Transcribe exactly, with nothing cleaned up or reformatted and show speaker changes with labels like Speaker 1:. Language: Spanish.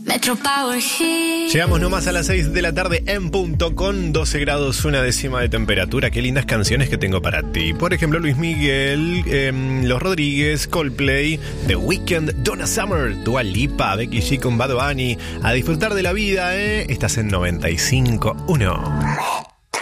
Speaker 1: Metro Power Hit.
Speaker 2: Llegamos nomás a las seis de la tarde en punto con doce grados, una décima de temperatura. Qué lindas canciones que tengo para ti. Por ejemplo, Luis Miguel, eh, Los Rodríguez, Coldplay, The Weeknd, Donna Summer, Dua Lipa, Becky G con Bad Bunny. A disfrutar de la vida, ¿eh? Estás en noventa y cinco punto uno.